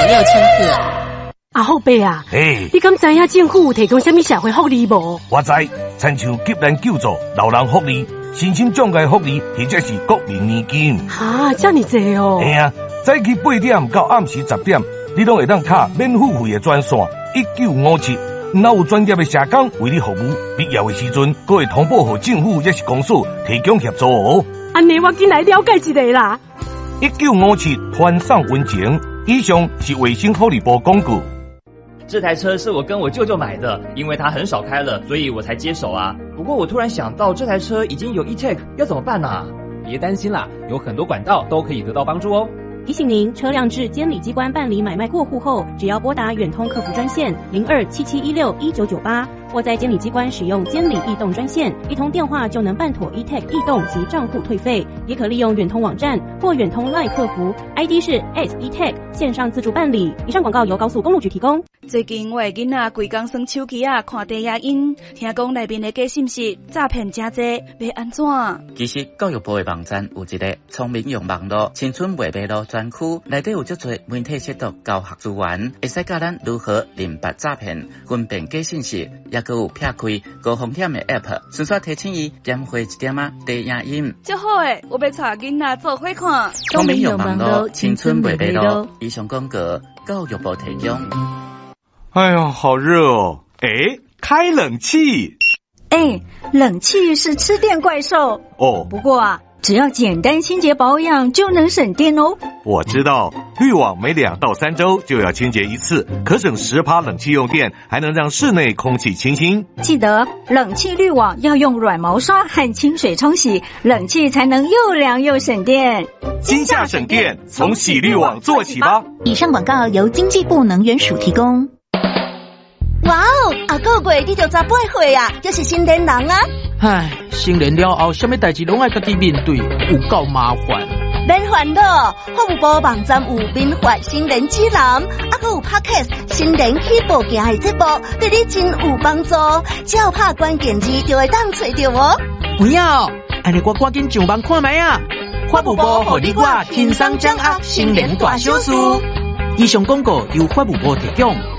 克。 阿后伯啊，你敢知影政府有提供什么社会福利无？ 我知，亲像急难救助、老人福利、身心障碍福利，或者是国民年金。 哈，这么多哦！ 嘿啊，早起8点到暗时10点，你拢会当卡免付费的专线1957。若有专业的社工为你服务，必要的时阵，阁会通报给政府也是公司提供协助哦。 安尼我进来了解一下啦。 1957欢送温情，以上是卫生福利部广告。 这台车是我跟我舅舅买的，因为他很少开了，所以我才接手啊。不过我突然想到，这台车已经有 e-tag， 要怎么办啊？ 别担心啦，有很多管道都可以得到帮助哦。 提醒您，车辆至监理机关办理买卖过户后，只要拨打远通客服专线0277161998，或在监理机关使用监理异动专线，一通电话就能办妥 e-tag 异动及账户退费。也可利用远通网站或远通 LINE 客服 ，ID 是 @e-tag 线上自助办理。以上广告由高速公路局提供。 最近我的囡仔规工耍手机啊，看低影音，听讲内面的假信息诈骗真多，要安怎？ 其实教育部的网站有一个聪明用网络青春未迷路专区，内底有足多媒体识读教学资源，会使教咱如何认别诈骗、分辨假信息，也佮有撇开高风险的 App， 顺续提醒伊点会一点啊低影音。 真好诶，我要带囡仔做伙看。 聪明用网络青春未迷路，以上广告教育部提供。 哎呀，好热哦！开冷气。 冷气是吃电怪兽哦。 不过啊，只要简单清洁保养就能省电哦。 我知道，滤网每2到3周就要清洁一次，可省10%冷气用电，还能让室内空气清新。 记得冷气滤网要用软毛刷和清水冲洗，冷气才能又凉又省电。 今夏省电，从洗滤网做起吧。 以上广告由经济部能源署提供。 哇哦，啊个月你就18岁啊，就是成年人啊！ 唉，成年了后，什么代志拢爱家己面对，有够麻烦。 免烦恼，法务部网站有民法成年指南，还有 Podcast 成年起步行的节目，对你真有帮助。只要拍关键字就会当找到哦。 有影，安尼我赶紧上网看卖啊！法务部互你我轻松掌握成年大小事。以上广告由法务部提供。